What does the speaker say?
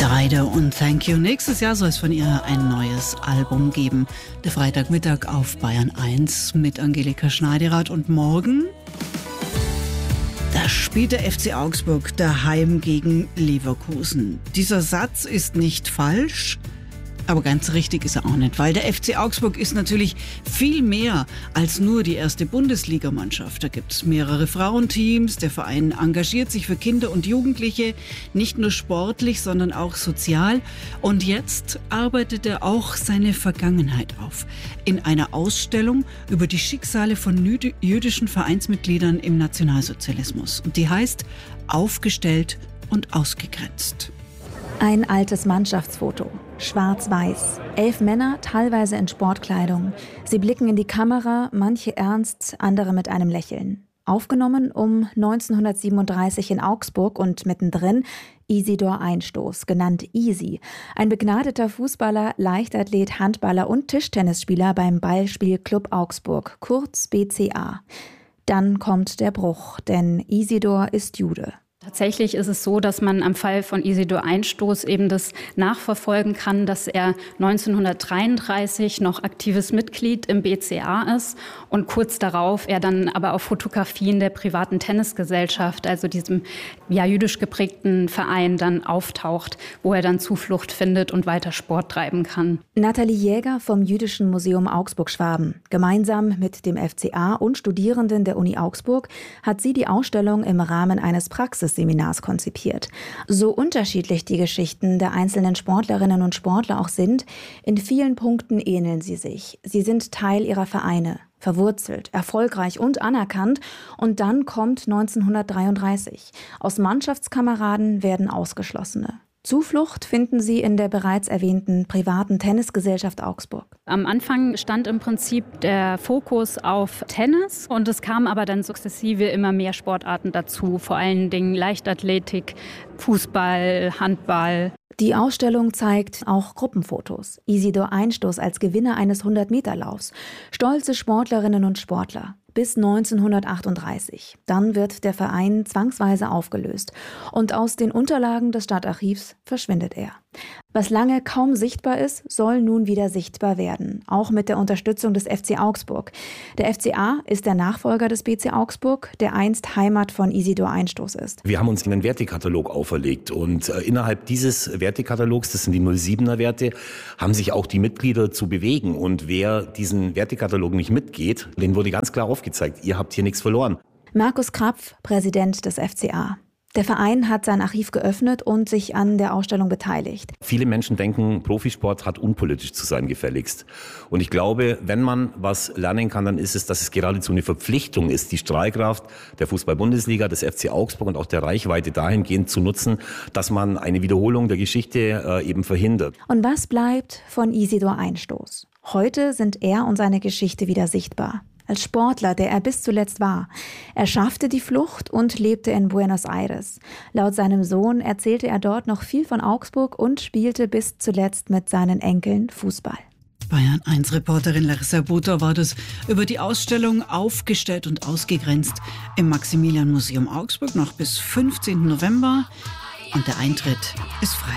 Dreider und Thank You. Nächstes Jahr soll es von ihr ein neues Album geben. Der Freitagmittag auf Bayern 1 mit Angelika Schneiderrath. Und morgen, da spielt der FC Augsburg daheim gegen Leverkusen. Dieser Satz ist nicht falsch, aber ganz richtig ist er auch nicht, weil der FC Augsburg ist natürlich viel mehr als nur die erste Bundesligamannschaft. Da gibt es mehrere Frauenteams, der Verein engagiert sich für Kinder und Jugendliche, nicht nur sportlich, sondern auch sozial. Und jetzt arbeitet er auch seine Vergangenheit auf in einer Ausstellung über die Schicksale von jüdischen Vereinsmitgliedern im Nationalsozialismus. Und die heißt Aufgestellt und ausgegrenzt. Ein altes Mannschaftsfoto, schwarz-weiß. 11 Männer, teilweise in Sportkleidung. Sie blicken in die Kamera, manche ernst, andere mit einem Lächeln. Aufgenommen um 1937 in Augsburg und mittendrin Isidor Einstoß, genannt Isi. Ein begnadeter Fußballer, Leichtathlet, Handballer und Tischtennisspieler beim Ballspielclub Augsburg, kurz BCA. Dann kommt der Bruch, denn Isidor ist Jude. Tatsächlich ist es so, dass man am Fall von Isidor Einstoß eben das nachverfolgen kann, dass er 1933 noch aktives Mitglied im BCA ist und kurz darauf er dann aber auf Fotografien der privaten Tennisgesellschaft, also diesem jüdisch geprägten Verein, dann auftaucht, wo er dann Zuflucht findet und weiter Sport treiben kann. Nathalie Jäger vom Jüdischen Museum Augsburg-Schwaben. Gemeinsam mit dem FCA und Studierenden der Uni Augsburg hat sie die Ausstellung im Rahmen eines Praxisseminars konzipiert. So unterschiedlich die Geschichten der einzelnen Sportlerinnen und Sportler auch sind, in vielen Punkten ähneln sie sich. Sie sind Teil ihrer Vereine, verwurzelt, erfolgreich und anerkannt. Und dann kommt 1933. Aus Mannschaftskameraden werden Ausgeschlossene. Zuflucht finden sie in der bereits erwähnten privaten Tennisgesellschaft Augsburg. Am Anfang stand im Prinzip der Fokus auf Tennis und es kamen aber dann sukzessive immer mehr Sportarten dazu, vor allen Dingen Leichtathletik, Fußball, Handball. Die Ausstellung zeigt auch Gruppenfotos. Isidor Einstoß als Gewinner eines 100-Meter-Laufs. Stolze Sportlerinnen und Sportler. Bis 1938. Dann wird der Verein zwangsweise aufgelöst. Und aus den Unterlagen des Stadtarchivs verschwindet er. Was lange kaum sichtbar ist, soll nun wieder sichtbar werden. Auch mit der Unterstützung des FC Augsburg. Der FCA ist der Nachfolger des BC Augsburg, der einst Heimat von Isidor Einstoß ist. Wir haben uns einen Wertekatalog auferlegt. Und innerhalb dieses Wertekatalogs, das sind die 07er Werte, haben sich auch die Mitglieder zu bewegen. Und wer diesen Wertekatalog nicht mitgeht, den wurde ganz klar aufgezeigt. Ihr habt hier nichts verloren. Markus Krapf, Präsident des FCA. Der Verein hat sein Archiv geöffnet und sich an der Ausstellung beteiligt. Viele Menschen denken, Profisport hat unpolitisch zu sein gefälligst. Und ich glaube, wenn man was lernen kann, dann ist es, dass es geradezu eine Verpflichtung ist, die Strahlkraft der Fußball-Bundesliga, des FC Augsburg und auch der Reichweite dahingehend zu nutzen, dass man eine Wiederholung der Geschichte eben verhindert. Und was bleibt von Isidor Einstoß? Heute sind er und seine Geschichte wieder sichtbar. Als Sportler, der er bis zuletzt war. Er schaffte die Flucht und lebte in Buenos Aires. Laut seinem Sohn erzählte er dort noch viel von Augsburg und spielte bis zuletzt mit seinen Enkeln Fußball. Bayern 1 Reporterin Larissa Buter war das über die Ausstellung Aufgestellt und ausgegrenzt im Maximilian Museum Augsburg noch bis 15. November. Und der Eintritt ist frei.